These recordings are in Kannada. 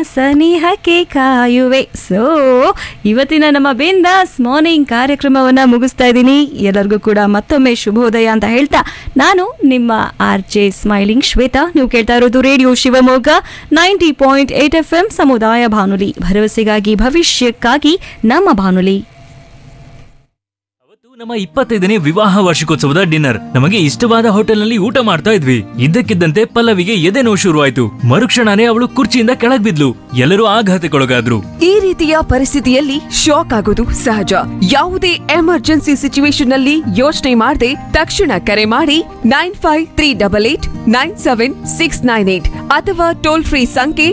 ಸನಿಹಕ್ಕೆ ಕಾಯುವೆ. ಸೊ ಇವತ್ತಿನ ನಮ್ಮ ಬಿಂದಾಸ್ ಮಾರ್ನಿಂಗ್ ಕಾರ್ಯಕ್ರಮವನ್ನು ಮುಗಿಸ್ತಾ ಇದ್ದೀನಿ. ಎಲ್ಲರಿಗೂ ಕೂಡ ಮತ್ತೊಮ್ಮೆ ಶುಭೋದಯ ಅಂತ ಹೇಳ್ತಾ ನಾನು ನಿಮ್ಮ RJ ಸ್ಮೈಲಿಂಗ್ ಶ್ವೇತಾ. ನೀವು ಕೇಳ್ತಾ ಇರೋದು ರೇಡಿಯೋ ಶಿವಮೊಗ್ಗ 90.8 FM ಸಮುದಾಯ ಬಾನುಲಿ, ಭರವಸೆಗಾಗಿ ಭವಿಷ್ಯಕ್ಕಾಗಿ ನಮ್ಮ ಬಾನುಲಿ. ನಮ್ಮ 25ನೇ ವಿವಾಹ ವಾರ್ಷಿಕೋತ್ಸವದ ಡಿನ್ನರ್. ನಮಗೆ ಇಷ್ಟವಾದ ಹೋಟೆಲ್ನಲ್ಲಿ ಊಟ ಮಾಡ್ತಾ ಇದ್ವಿ. ಇದ್ದಕ್ಕಿದ್ದಂತೆ ಪಲ್ಲವಿಗೆ ಎದೆ ನೋವು ಶುರುವಾಯ್ತು. ಮರುಕ್ಷಣನೇ ಅವಳು ಕುರ್ಚಿಯಿಂದ ಕೆಳಗ್ ಬಿದ್ಲು. ಎಲ್ಲರೂ ಆಘಾತಕ್ಕೊಳಗಾದ್ರು. ಈ ರೀತಿಯ ಪರಿಸ್ಥಿತಿಯಲ್ಲಿ ಶಾಕ್ ಆಗೋದು ಸಹಜ. ಯಾವುದೇ ಎಮರ್ಜೆನ್ಸಿ ಸಿಚುವೇಶನ್ ನಲ್ಲಿ ಯೋಚನೆ ಮಾಡದೆ ತಕ್ಷಣ ಕರೆ ಮಾಡಿ 9538897698 ಅಥವಾ ಟೋಲ್ ಫ್ರೀ ಸಂಖ್ಯೆ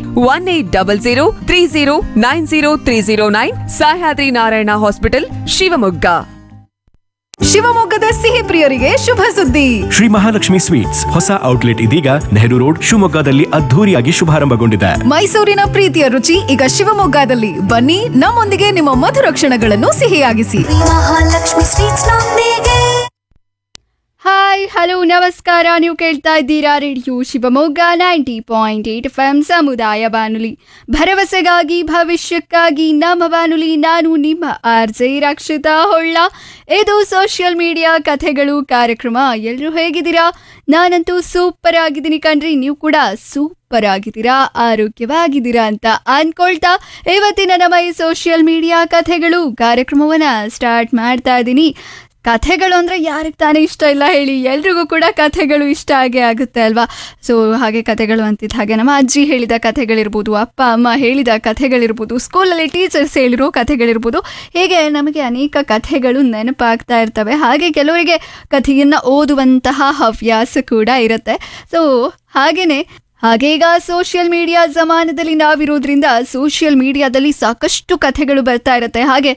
180030900309. ಸಹ್ಯಾದ್ರಿ ನಾರಾಯಣ ಹಾಸ್ಪಿಟಲ್, ಶಿವಮೊಗ್ಗ. ಶಿವಮೊಗ್ಗದ ಸಿಹಿ ಪ್ರಿಯರಿಗೆ ಶುಭ ಸುದ್ದಿ. ಶ್ರೀ ಮಹಾಲಕ್ಷ್ಮಿ ಸ್ವೀಟ್ಸ್ ಹೊಸ ಔಟ್ಲೆಟ್ ಇದೀಗ ನೆಹರು ರೋಡ್ ಶಿವಮೊಗ್ಗದಲ್ಲಿ ಅದ್ಧೂರಿಯಾಗಿ ಶುಭಾರಂಭಗೊಂಡಿದೆ. ಮೈಸೂರಿನ ಪ್ರೀತಿಯ ರುಚಿ ಈಗ ಶಿವಮೊಗ್ಗದಲ್ಲಿ. ಬನ್ನಿ, ನಮ್ಮೊಂದಿಗೆ ನಿಮ್ಮ ಮಧುರ ಕ್ಷಣಗಳನ್ನು ಸಿಹಿಯಾಗಿಸಿ. ಮಹಾಲಕ್ಷ್ಮಿ ಸ್ವೀಟ್ಸ್ ನೊಂದಿಗೆ. ಹಾಯ್ ಹಲೋ ನಮಸ್ಕಾರ. ನೀವು ಕೇಳ್ತಾ ಇದ್ದೀರಾ ರೇಡಿಯೋ ಶಿವಮೊಗ್ಗ 90.8 FM ಸಮುದಾಯ ಬಾನುಲಿ, ಭರವಸೆಗಾಗಿ ಭವಿಷ್ಯಕ್ಕಾಗಿ ನಮ್ಮ ಬಾನುಲಿ. ನಾನು ನಿಮ್ಮ RJ ರಕ್ಷಿತಾ ಹೊಳ್ಳ. ಇದು ಸೋಷಿಯಲ್ ಮೀಡಿಯಾ ಕಥೆಗಳು ಕಾರ್ಯಕ್ರಮ. ಎಲ್ಲರೂ ಹೇಗಿದ್ದೀರಾ? ನಾನಂತೂ ಸೂಪರ್ ಆಗಿದ್ದೀನಿ ಕಣ್ರಿ. ನೀವು ಕೂಡ ಸೂಪರ್ ಆಗಿದ್ದೀರಾ, ಆರೋಗ್ಯವಾಗಿದ್ದೀರಾ ಅಂತ ಅನ್ಕೊಳ್ತಾ ಇವತ್ತಿನ ನಮ್ಮ ಈ ಸೋಷಿಯಲ್ ಮೀಡಿಯಾ ಕಥೆಗಳು ಕಾರ್ಯಕ್ರಮವನ್ನು ಸ್ಟಾರ್ಟ್ ಮಾಡ್ತಾ ಇದ್ದೀನಿ. ಕಥೆಗಳು ಅಂದರೆ ಯಾರಿಗೆ ತಾನೇ ಇಷ್ಟ ಇಲ್ಲ ಹೇಳಿ? ಎಲ್ರಿಗೂ ಕೂಡ ಕಥೆಗಳು ಇಷ್ಟ ಆಗೇ ಆಗುತ್ತೆ ಅಲ್ವಾ? ಸೊ ಹಾಗೆ ಕಥೆಗಳು ಅಂತಿದ್ದ ಹಾಗೆ ನಮ್ಮ ಅಜ್ಜಿ ಹೇಳಿದ ಕಥೆಗಳಿರ್ಬೋದು, ಅಪ್ಪ ಅಮ್ಮ ಹೇಳಿದ ಕಥೆಗಳಿರ್ಬೋದು, ಸ್ಕೂಲಲ್ಲಿ ಟೀಚರ್ಸ್ ಹೇಳಿರೋ ಕಥೆಗಳಿರ್ಬೋದು, ಹೀಗೆ ನಮಗೆ ಅನೇಕ ಕಥೆಗಳು ನೆನಪಾಗ್ತಾ ಇರ್ತವೆ. ಹಾಗೆ ಕೆಲವರಿಗೆ ಕಥೆಯನ್ನು ಓದುವಂತಹ ಹವ್ಯಾಸ ಕೂಡ ಇರುತ್ತೆ. ಸೊ ಹಾಗೆ ಈಗ ಸೋಷಿಯಲ್ ಮೀಡಿಯಾ ಜಮಾನದಲ್ಲಿ ನಾವಿರೋದ್ರಿಂದ ಸೋಷಿಯಲ್ ಮೀಡಿಯಾದಲ್ಲಿ ಸಾಕಷ್ಟು ಕಥೆಗಳು ಬರ್ತಾ ಇರುತ್ತೆ. ಹಾಗೆ